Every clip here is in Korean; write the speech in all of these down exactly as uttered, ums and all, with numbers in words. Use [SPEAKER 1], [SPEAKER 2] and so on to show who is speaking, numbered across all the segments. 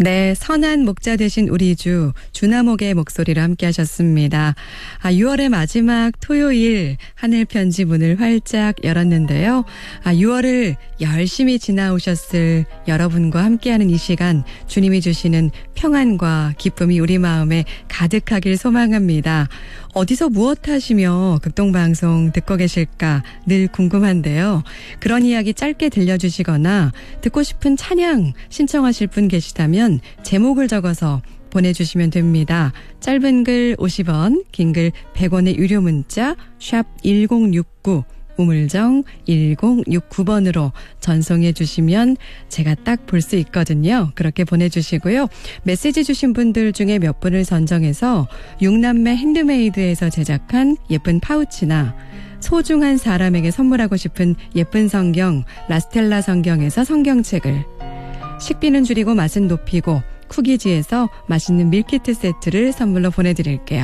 [SPEAKER 1] 네, 선한 목자 되신 우리 주 주나목의 목소리로 함께 하셨습니다. 아, 유월의 마지막 토요일 하늘 편지 문을 활짝 열었는데요. 아, 유월을 열심히 지나오셨을 여러분과 함께하는 이 시간, 주님이 주시는 평안과 기쁨이 우리 마음에 가득하길 소망합니다. 어디서 무엇 하시며 극동방송 듣고 계실까 늘 궁금한데요. 그런 이야기 짧게 들려주시거나 듣고 싶은 찬양 신청하실 분 계시다면 제목을 적어서 보내주시면 됩니다. 짧은 글 오십 원, 긴 글 백 원의 유료 문자 샵 일공육구, 우물정 일공육구 번으로 전송해 주시면 제가 딱 볼 수 있거든요. 그렇게 보내주시고요. 메시지 주신 분들 중에 몇 분을 선정해서 육남매 핸드메이드에서 제작한 예쁜 파우치나 소중한 사람에게 선물하고 싶은 예쁜 성경 라스텔라 성경에서 성경책을, 식비는 줄이고 맛은 높이고 쿠키지에서 맛있는 밀키트 세트를 선물로 보내드릴게요.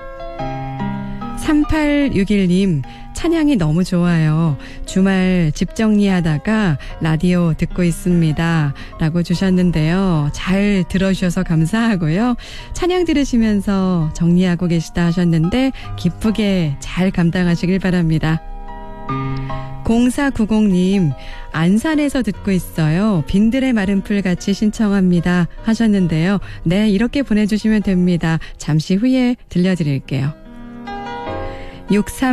[SPEAKER 1] 삼팔육일 님, 찬양이 너무 좋아요. 주말 집 정리하다가 라디오 듣고 있습니다. 라고 주셨는데요. 잘 들어주셔서 감사하고요. 찬양 들으시면서 정리하고 계시다 하셨는데 기쁘게 잘 감당하시길 바랍니다. 공사구공 님, 안산에서 듣고 있어요. 빈들의 마른 풀 같이 신청합니다 하셨는데요. 네, 이렇게 보내주시면 됩니다. 잠시 후에 들려드릴게요. 육삼